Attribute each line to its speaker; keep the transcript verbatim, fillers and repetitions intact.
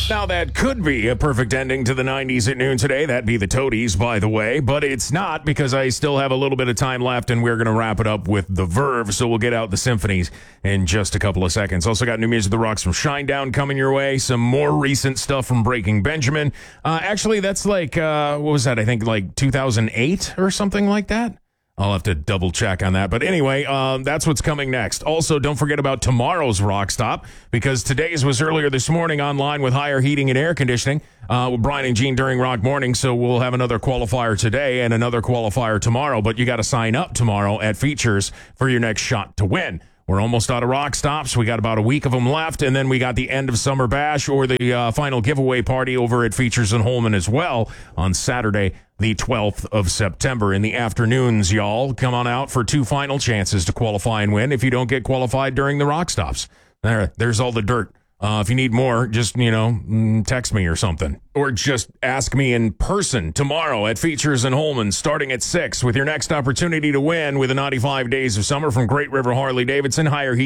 Speaker 1: Now, that could be a perfect ending to the nineties at noon today. That'd be the Toadies, by the way. But it's not, because I still have a little bit of time left, and we're going to wrap it up with the Verve. So we'll get out the symphonies in just a couple of seconds. Also got new music, The Rocks from Shinedown coming your way. Some more recent stuff from Breaking Benjamin. Uh, actually, that's like, uh, what was that? I think like two thousand eight or something like that. I'll have to double check on that. But anyway, um, that's what's coming next. Also, don't forget about tomorrow's Rock Stop, because today's was earlier this morning online with Higher Heating and Air Conditioning uh, with Brian and Gene during Rock Morning. So we'll have another qualifier today and another qualifier tomorrow. But you got to sign up tomorrow at Features for your next shot to win. We're almost out of Rock Stops. We got about a week of them left, and then we got the end of Summer Bash, or the uh, final giveaway party over at Features in Holman as well on Saturday, the twelfth of September. In the afternoons, y'all, come on out for two final chances to qualify and win if you don't get qualified during the Rock Stops. There, there's all the dirt. Uh, if you need more, just, you know, text me or something. Or just ask me in person tomorrow at Features in Holman, starting at six, with your next opportunity to win with the ninety-five Days of Summer from Great River Harley-Davidson. Higher Heat